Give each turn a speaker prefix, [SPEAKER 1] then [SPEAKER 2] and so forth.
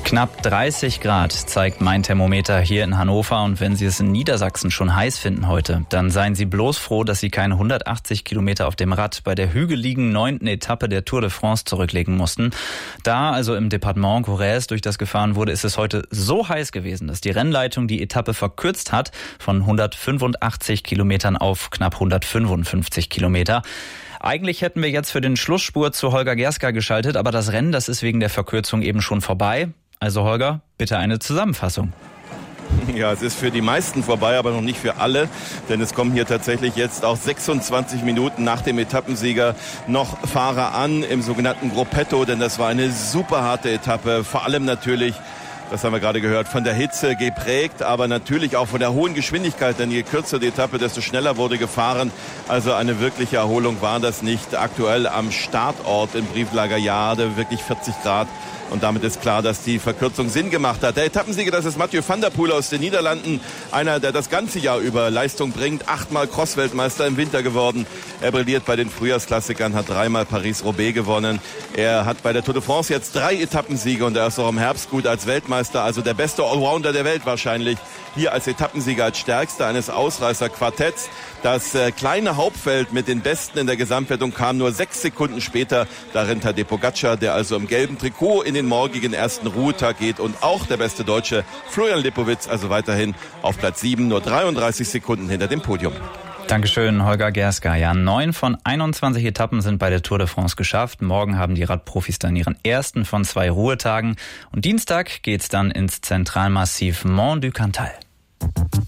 [SPEAKER 1] Knapp 30 Grad zeigt mein Thermometer hier in Hannover. Und wenn Sie es in Niedersachsen schon heiß finden heute, dann seien Sie bloß froh, dass Sie keine 180 Kilometer auf dem Rad bei der hügeligen 9. Etappe der Tour de France zurücklegen mussten. Da, also im Departement Corrèze, durch das gefahren wurde, ist es heute so heiß gewesen, dass die Rennleitung die Etappe verkürzt hat von 185 Kilometern auf knapp 155 Kilometer. Eigentlich hätten wir jetzt für den Schlussspurt zu Holger Gerska geschaltet, aber das Rennen, das ist wegen der Verkürzung eben schon vorbei. Also Holger, bitte eine Zusammenfassung.
[SPEAKER 2] Ja, es ist für die meisten vorbei, aber noch nicht für alle, denn es kommen hier tatsächlich jetzt auch 26 Minuten nach dem Etappensieger noch Fahrer an im sogenannten Gruppetto, denn das war eine super harte Etappe, vor allem natürlich, das haben wir gerade gehört, von der Hitze geprägt, aber natürlich auch von der hohen Geschwindigkeit, denn je kürzer die Etappe, desto schneller wurde gefahren. Also eine wirkliche Erholung war das nicht. Aktuell am Startort im Brieflager Jade wirklich 40 Grad. Und damit ist klar, dass die Verkürzung Sinn gemacht hat. Der Etappensieger, das ist Mathieu van der Poel aus den Niederlanden. Einer, der das ganze Jahr über Leistung bringt. 8-mal Cross-Weltmeister im Winter geworden. Er brilliert bei den Frühjahrsklassikern, hat 3-mal Paris-Roubaix gewonnen. Er hat bei der Tour de France jetzt 3 Etappensiege und er ist auch im Herbst gut als Weltmeister. Also der beste Allrounder der Welt wahrscheinlich. Hier als Etappensieger, als stärkster eines Ausreißer-Quartetts. Das kleine Hauptfeld mit den Besten in der Gesamtwertung kam nur 6 Sekunden später. Darin Tadej Pogačar, der also im gelben Trikot in den morgigen ersten Ruhetag geht. Und auch der beste Deutsche Florian Lipowitz, also weiterhin auf Platz 7, nur 33 Sekunden hinter dem Podium.
[SPEAKER 1] Dankeschön, Holger Gerska. Ja, 9 von 21 Etappen sind bei der Tour de France geschafft. Morgen haben die Radprofis dann ihren ersten von 2 Ruhetagen. Und Dienstag geht's dann ins Zentralmassiv Mont du Cantal.